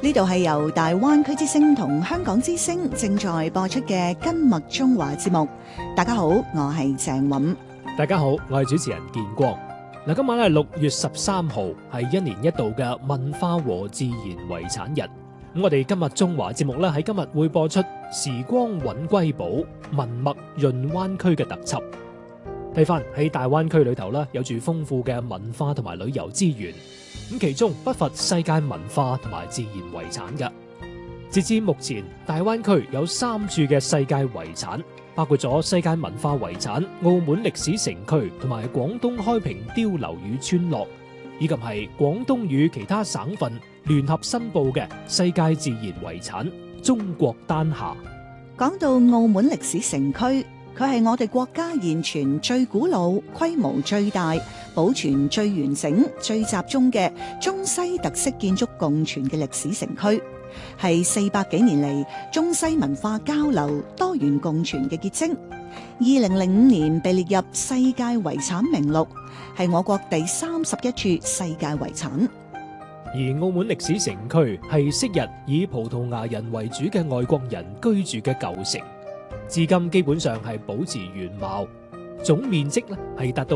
呢度係由大灣區之聲同香港之聲正在播出嘅今日中華節目。大家好，我係鄭韻。 大家好，我係主持人建光。嗱，今晚係6月13號，係一年一度嘅文化和自然遺產日。咁我哋今日中華節目咧喺今日會播出時光韻瑰寶文脈潤灣區嘅特輯。睇翻喺大灣區裏頭咧，有住豐富嘅文化同埋旅遊資源。咁其中不乏世界文化同埋自然遺產嘅。截至目前，大灣區有3處嘅世界遺產，包括咗世界文化遺產澳門歷史城區同埋廣東開平碉樓與村落，以及係廣東與其他省份聯合申報嘅世界自然遺產中國丹霞。 講到澳門歷史城區，佢係我哋國家現存最古老、規模最大、保存最完整、最集中嘅中西特色建築共存嘅歷史城區，係400幾年嚟中西文化交流、多元共存嘅結晶。2005年被列入世界遺產名錄，係我國第31處世界遺產。 而澳門歷史城區係昔日以葡萄牙人為主嘅外國人居住嘅舊城，至今基本上係保持原貌，總面積咧係達到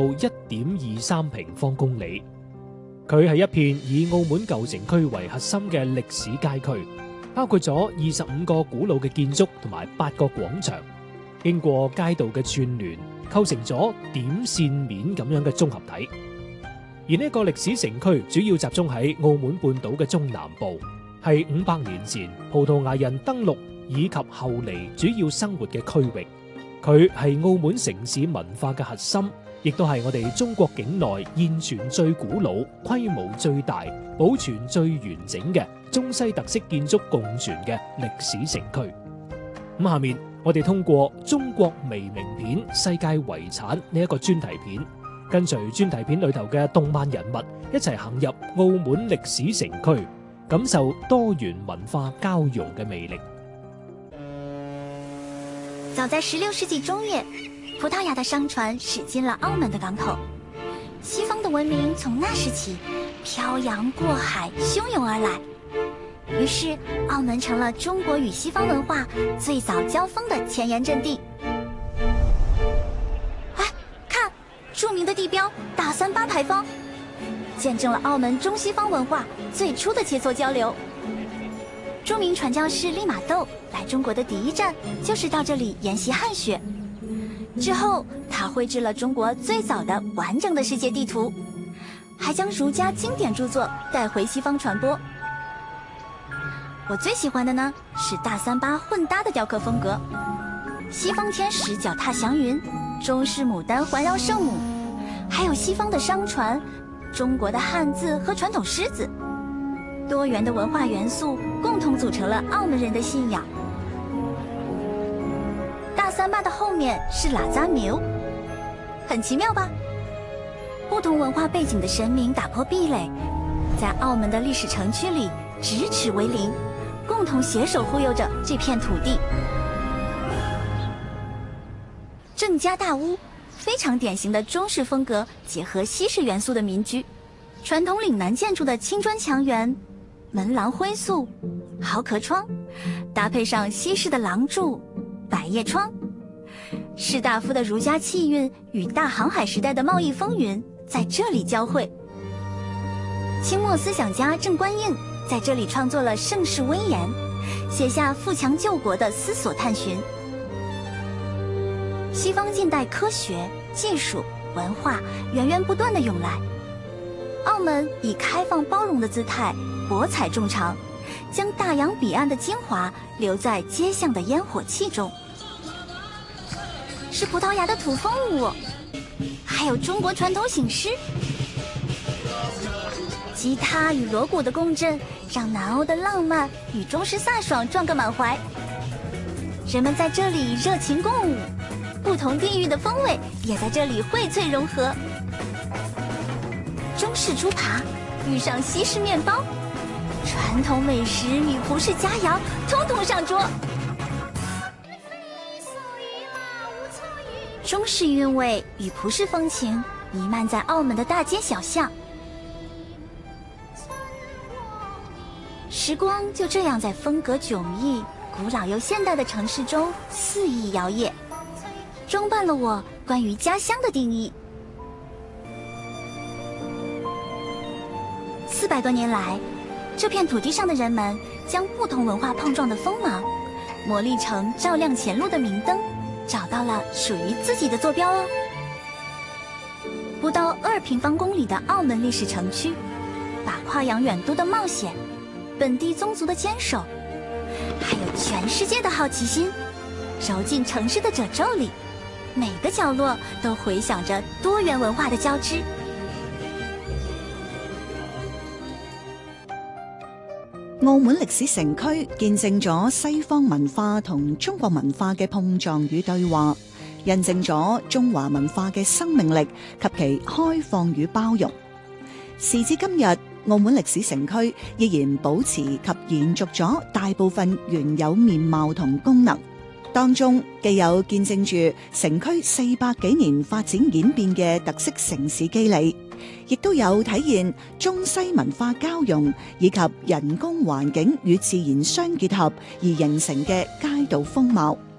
1.23平方公里。佢係一片以澳門舊城區為核心嘅歷史街區，包括咗25個古老嘅建築同埋8個廣場，經過街道嘅串聯，構成咗點線面咁樣嘅綜合體。而呢個歷史城區主要集中喺澳門半島嘅中南部，係500年前葡萄牙人登陸以及後嚟主要生活嘅區域。佢係澳門城市文化嘅核心，亦都係我哋中國境內現存最古老、規模最大、保存最完整嘅中西特色建築共存嘅歷史城區。咁下面我哋通過中國微名片世界遺產呢一個專題片，跟隨專題片裏頭嘅動漫人物一齊行入澳門歷史城區，感受多元文化交融嘅魅力。 早在16世紀中葉，葡萄牙的商船駛進了澳門的港口，西方的文明從那時起漂洋過海，洶湧而來。於是，澳門成了中國與西方文化最早交鋒的前沿陣地。哎，看，著名的地標大3巴牌坊，見證了澳門中西方文化最初的切磋交流。著名傳教士利瑪竇來中國的第一站就是到這裡研習漢學，之後他繪製了中國最早的完整的世界地圖，還將儒家經典著作帶回西方傳播。我最喜歡的呢是大3巴混搭的雕刻風格，西方天使腳踏祥雲，中式牡丹環繞聖母，還有西方的商船，中國的漢字和傳統獅子，多元的文化元素共同組成了澳門人的信仰。大3巴的後面是喇扎廟，很奇妙吧？不同文化背景的神明打破壁壘，在澳門的歷史城區裡咫尺為鄰，共同攜手護佑着這片土地。鄭家大屋，非常典型的中式風格結合西式元素的民居，傳統嶺南建築的青磚牆垣，門廊灰塑，蠔殼窗，搭配上西式的廊柱、百葉窗，士大夫的儒家氣韻與大航海時代的貿易風雲在這裡交匯。清末思想家鄭觀應在這裡創作了《盛世威嚴》，寫下富強救國的思索探尋。西方近代科學、技術、文化源源不斷地湧來，澳門以開放包容的姿態博采眾長，將大洋彼岸的精華留在街巷的煙火氣中。是葡萄牙的土風舞，還有中國傳統醒獅。吉他與鑼鼓的共振，讓南歐的浪漫與中式飒爽撞個滿懷。人們在這裡熱情共舞，不同地域的風味也在這裡薈萃融合。中式豬扒遇上西式麵包，傳統美食與葡式佳肴通通上桌。中式韻味與葡式風情彌漫在澳門的大街小巷。 時光就這樣在風格迥異、古老又現代的城市中肆意搖曳，裝扮了我關於家鄉的定義。400多年來，這片土地上的人們將不同文化碰撞的鋒芒磨礪成照亮前路的明燈，找到了屬於自己的坐標哦。不到2平方公里的澳門歷史城區，把跨洋遠渡的冒險、本地宗族的堅守，還有全世界的好奇心，揉進城市的褶皺裡，每個角落都回響着多元文化的交織。 澳門歷史城區見證咗西方文化同中國文化嘅碰撞與對話，印證咗中華文化嘅生命力及其開放與包容。時至今日，澳門歷史城區依然保持及延續咗大部分原有面貌同功能，當中既有見證住城區400幾年發展演變嘅特色城市肌理，亦都有體現中西文化交融以及人工環境與自然相結合而形成嘅街道風貌。